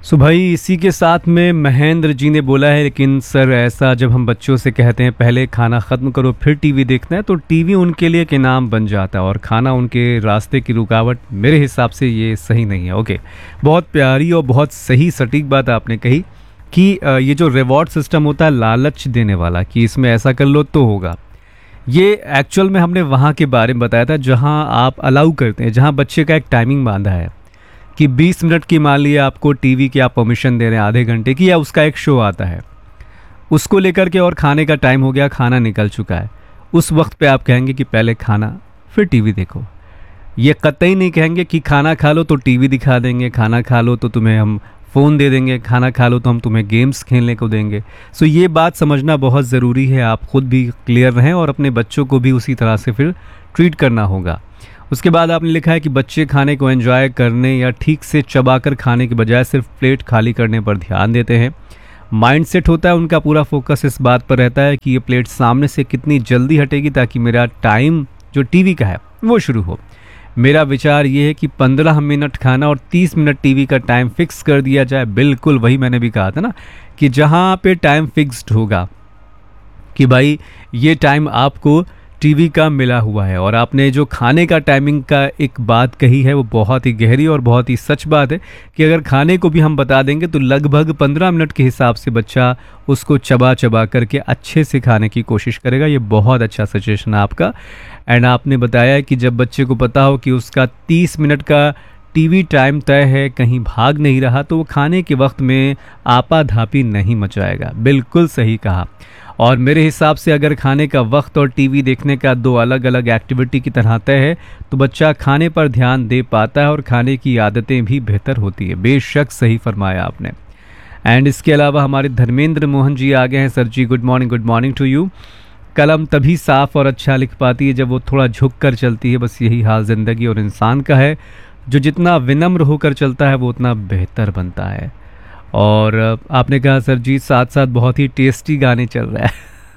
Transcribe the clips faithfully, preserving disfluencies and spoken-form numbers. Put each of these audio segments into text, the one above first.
सो भाई इसी के साथ में महेंद्र जी ने बोला है, लेकिन सर ऐसा जब हम बच्चों से कहते हैं पहले खाना ख़त्म करो फिर टीवी देखना है, तो टीवी उनके लिए एक इनाम बन जाता है और खाना उनके रास्ते की रुकावट। मेरे हिसाब से ये सही नहीं है। ओके, बहुत प्यारी और बहुत सही सटीक बात आपने कही कि ये जो रिवॉर्ड सिस्टम होता है लालच देने वाला कि इसमें ऐसा कर लो तो होगा, ये एक्चुअल में हमने वहाँ के बारे में बताया था जहाँ आप अलाउ करते हैं, जहाँ बच्चे का एक टाइमिंग बांधा है कि बीस मिनट की मान लिया आपको टीवी की आप परमिशन दे रहे हैं, आधे घंटे की, या उसका एक शो आता है उसको लेकर के और खाने का टाइम हो गया, खाना निकल चुका है, उस वक्त पे आप कहेंगे कि पहले खाना फिर टीवी देखो। ये कतई नहीं कहेंगे कि खाना खा लो तो टीवी दिखा देंगे, खाना खा लो तो तुम्हें हम फ़ोन दे देंगे, खाना खा लो तो हम तुम्हें गेम्स खेलने को देंगे। सो ये बात समझना बहुत ज़रूरी है, आप खुद भी क्लियर रहें और अपने बच्चों को भी उसी तरह से फिर ट्रीट करना होगा। उसके बाद आपने लिखा है कि बच्चे खाने को एंजॉय करने या ठीक से चबाकर खाने के बजाय सिर्फ प्लेट खाली करने पर ध्यान देते हैं। माइंड सेट होता है उनका, पूरा फोकस इस बात पर रहता है कि ये प्लेट सामने से कितनी जल्दी हटेगी ताकि मेरा टाइम जो टीवी का है वो शुरू हो। मेरा विचार ये है कि पंद्रह मिनट खाना और तीस मिनट टीवी का टाइम फिक्स कर दिया जाए। बिल्कुल वही मैंने भी कहा था ना कि जहाँ पे टाइम फिक्स्ड होगा कि भाई ये टाइम आपको टीवी का मिला हुआ है। और आपने जो खाने का टाइमिंग का एक बात कही है वो बहुत ही गहरी और बहुत ही सच बात है कि अगर खाने को भी हम बता देंगे तो लगभग पंद्रह मिनट के हिसाब से बच्चा उसको चबा चबा करके अच्छे से खाने की कोशिश करेगा। ये बहुत अच्छा सजेशन है आपका। एंड आपने बताया कि जब बच्चे को पता हो कि उसका तीस मिनट का टीवी टाइम तय है, कहीं भाग नहीं रहा, तो वो खाने के वक्त में आपाधापी नहीं मचाएगा। बिल्कुल सही कहा। और मेरे हिसाब से अगर खाने का वक्त और टीवी देखने का दो अलग अलग एक्टिविटी की तरह तय है तो बच्चा खाने पर ध्यान दे पाता है और खाने की आदतें भी बेहतर होती है। बेशक सही फरमाया आपने। एंड इसके अलावा हमारे धर्मेंद्र मोहन जी आ गए हैं। Sir ji good morning, good morning to you. कलम तभी साफ और अच्छा लिख पाती है जब वो थोड़ा झुक कर चलती है। बस यही हाल ज़िंदगी और इंसान का है, जो जितना विनम्र होकर चलता है वो उतना बेहतर बनता है। और आपने कहा सर जी साथ साथ बहुत ही टेस्टी गाने चल रहा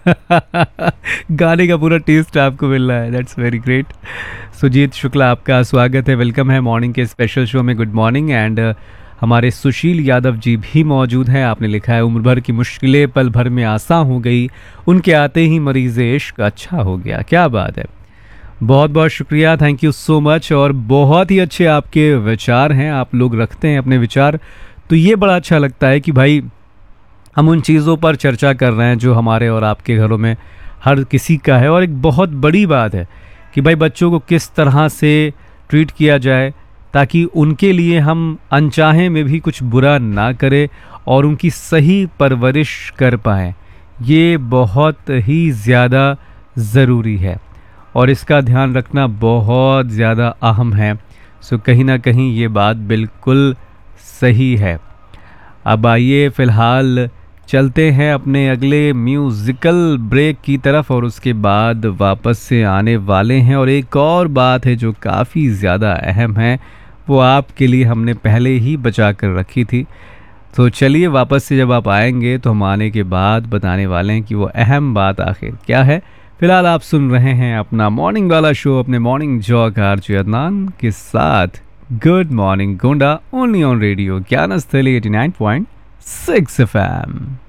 है गाने का पूरा टेस्ट आपको मिल रहा है, that's very great. Sujit Shukla आपका स्वागत है, वेलकम है मॉर्निंग के स्पेशल शो में। Good morning. एंड हमारे सुशील यादव जी भी मौजूद हैं। आपने लिखा है उम्र भर की मुश्किलें पल भर में आसान हो गई, उनके आते ही मरीज़ इश्क अच्छा हो गया। क्या बात है, बहुत बहुत शुक्रिया, थैंक यू सो मच। और बहुत ही अच्छे आपके विचार हैं, आप लोग रखते हैं अपने विचार, तो ये बड़ा अच्छा लगता है कि भाई हम उन चीज़ों पर चर्चा कर रहे हैं जो हमारे और आपके घरों में हर किसी का है। और एक बहुत बड़ी बात है कि भाई बच्चों को किस तरह से ट्रीट किया जाए ताकि उनके लिए हम अनचाहे में भी कुछ बुरा ना करें और उनकी सही परवरिश कर पाएँ। ये बहुत ही ज़्यादा ज़रूरी है और इसका ध्यान रखना बहुत ज़्यादा अहम है। सो कहीं ना कहीं ये बात बिल्कुल सही है। अब आइए फ़िलहाल चलते हैं अपने अगले म्यूज़िकल ब्रेक की तरफ और उसके बाद वापस से आने वाले हैं। और एक और बात है जो काफ़ी ज़्यादा अहम है, वो आपके लिए हमने पहले ही बचा कर रखी थी। तो चलिए वापस से जब आप आएंगे तो हम आने के बाद बताने वाले हैं कि वो अहम बात आखिर क्या है। फ़िलहाल आप सुन रहे हैं अपना मॉर्निंग वाला शो अपने मॉर्निंग जॉक आरजे अदनान के साथ। Good morning Gonda, only on radio Gyansthali eighty nine point six F M.